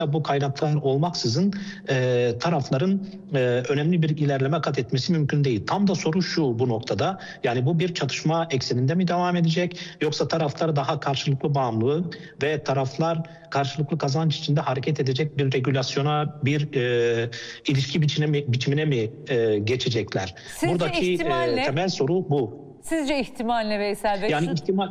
bu kaynaklar olmaksızın tarafların önemli bir ilerleme kat etmesi mümkün değil. Tam da soru şu bu noktada, yani bu bir çatışma ekseninde mi devam edecek, yoksa taraflar daha karşılıklı bağımlı ve taraflar karşılıklı kazanç içinde hareket edecek bir regülasyona, bir ilişki biçimine mi geçecekler? Sizce Buradaki temel soru bu. Sizce ihtimal ne Veysel Bey? Yani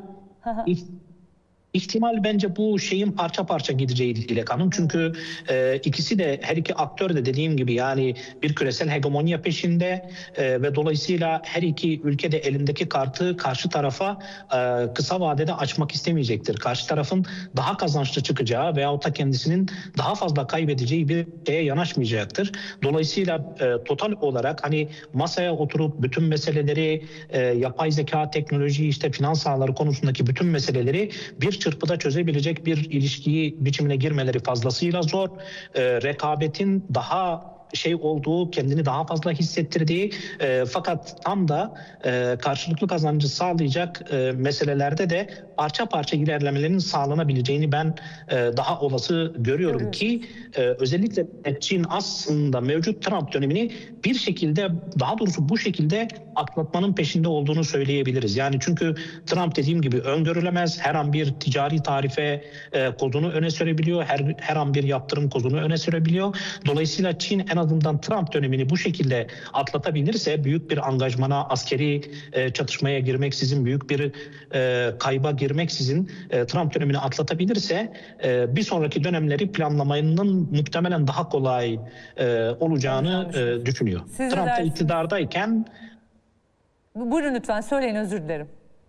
İhtimal bence bu şeyin parça parça gideceği Dilek Hanım. Çünkü ikisi de, her iki aktör de dediğim gibi yani bir küresel hegemonya peşinde ve dolayısıyla her iki ülke de elindeki kartı karşı tarafa kısa vadede açmak istemeyecektir. Karşı tarafın daha kazançlı çıkacağı veyahut da kendisinin daha fazla kaybedeceği bir şeye yanaşmayacaktır. Dolayısıyla total olarak hani masaya oturup bütün meseleleri, yapay zeka, teknoloji, işte finans sahaları konusundaki bütün meseleleri bir çırpıda çözebilecek bir ilişkiyi biçimine girmeleri fazlasıyla zor. Rekabetin daha olduğu, kendini daha fazla hissettirdiği fakat tam da karşılıklı kazancı sağlayacak meselelerde de parça parça ilerlemelerin sağlanabileceğini ben daha olası görüyorum ki özellikle Çin aslında mevcut Trump dönemini bir şekilde, daha doğrusu bu şekilde atlatmanın peşinde olduğunu söyleyebiliriz. Yani çünkü Trump dediğim gibi öngörülemez, her an bir ticari tarife kodunu öne sürebiliyor, her an bir yaptırım kodunu öne sürebiliyor. Dolayısıyla Çin en azından Trump dönemini bu şekilde atlatabilirse, büyük bir angajmana, askeri çatışmaya girmeksizin, büyük bir kayba girmeksizin Trump dönemini atlatabilirse bir sonraki dönemleri planlamanın muhtemelen daha kolay olacağını düşünüyor. Trump da iktidardayken... Buyurun lütfen, söyleyin, özür dilerim.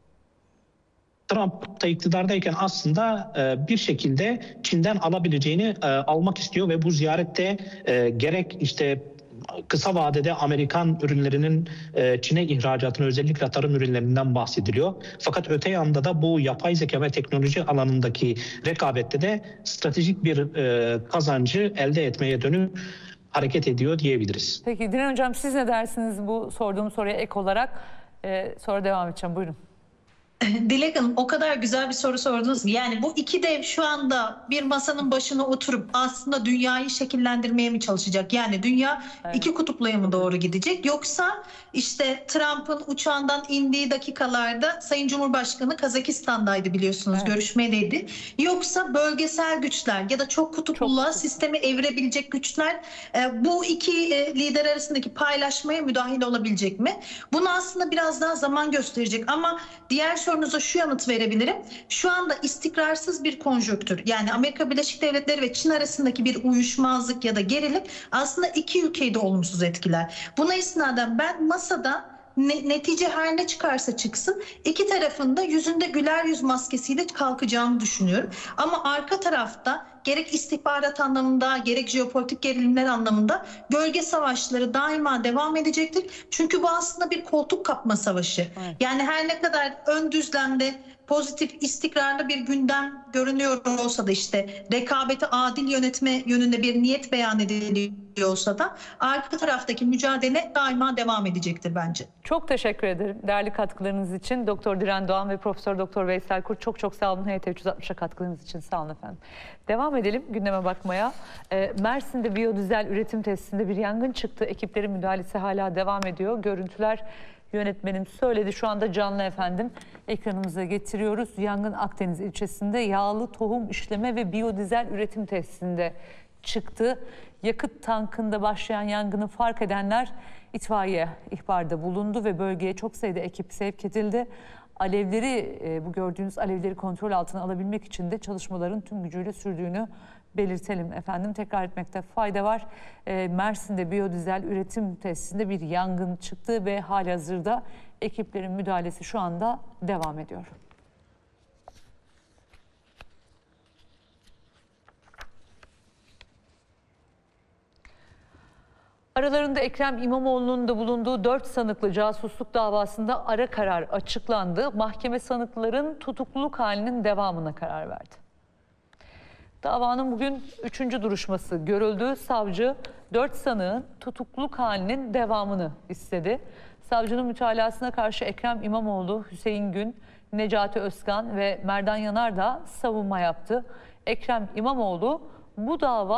Trump da iktidardayken aslında bir şekilde Çin'den alabileceğini almak istiyor ve bu ziyarette gerek işte kısa vadede Amerikan ürünlerinin Çin'e ihracatını, özellikle tarım ürünlerinden bahsediliyor. Fakat öte yanda da bu yapay zeka ve teknoloji alanındaki rekabette de stratejik bir kazancı elde etmeye dönük hareket ediyor diyebiliriz. Peki Dilan Hocam, siz ne dersiniz bu sorduğum soruya ek olarak? Sonra devam edeceğim, buyurun. Dilek Hanım, o kadar güzel bir soru sordunuz ki, yani bu iki dev şu anda bir masanın başına oturup aslında dünyayı şekillendirmeye mi çalışacak? Yani dünya iki kutupluya mı doğru gidecek? Yoksa işte Trump'ın uçağından indiği dakikalarda Sayın Cumhurbaşkanı Kazakistan'daydı biliyorsunuz, görüşmedeydi. Yoksa bölgesel güçler ya da çok kutupluluğa sistemi evirebilecek güçler bu iki lider arasındaki paylaşmaya müdahil olabilecek mi? Bunu aslında biraz daha zaman gösterecek ama diğer sorunuza şu yanıt verebilirim. Şu anda istikrarsız bir konjonktür, yani Amerika Birleşik Devletleri ve Çin arasındaki bir uyuşmazlık ya da gerilim aslında iki ülkeyi de olumsuz etkiler. Buna istinaden ben masada netice her ne çıkarsa çıksın iki tarafın da yüzünde güler yüz maskesiyle kalkacağını düşünüyorum. Ama arka tarafta gerek istihbarat anlamında gerek jeopolitik gerilimler anlamında bölge savaşları daima devam edecektir. Çünkü bu aslında bir koltuk kapma savaşı. Yani her ne kadar ön düzlemde pozitif, istikrarlı bir gündem görünüyor olsa da, işte rekabeti adil yönetme yönünde bir niyet beyan ediliyor olsa da arka taraftaki mücadele daima devam edecektir bence. Çok teşekkür ederim değerli katkılarınız için. Doktor Dilan Doğan ve Profesör Doktor Veysel Kurt, çok sağ olun. HT 360'a katkılarınız için sağ olun efendim. Devam edelim gündeme bakmaya. Mersin'de biyodizel üretim tesisinde bir yangın çıktı. Ekiplerin müdahalesi hala devam ediyor. Görüntüler yönetmenim söyledi. Şu anda canlı efendim. Ekranımıza getiriyoruz. Yangın Akdeniz ilçesinde yağlı tohum işleme ve biyodizel üretim tesisinde çıktı. Yakıt tankında başlayan yangını fark edenler itfaiye ihbarda bulundu ve bölgeye çok sayıda ekip sevk edildi. Alevleri, bu gördüğünüz alevleri kontrol altına alabilmek için de çalışmaların tüm gücüyle sürdüğünü belirtelim efendim. Tekrar etmekte fayda var. Mersin'de biyodizel üretim tesisinde bir yangın çıktı ve halihazırda ekiplerin müdahalesi şu anda devam ediyor. Aralarında Ekrem İmamoğlu'nun da bulunduğu 4 sanıklı casusluk davasında ara karar açıklandı. Mahkeme sanıkların tutukluluk halinin devamına karar verdi. Davanın bugün 3. duruşması görüldü. Savcı 4 sanığın tutukluluk halinin devamını istedi. Savcının mütalasına karşı Ekrem İmamoğlu, Hüseyin Gün, Necati Özkan ve Merdan Yanar da savunma yaptı. Ekrem İmamoğlu bu dava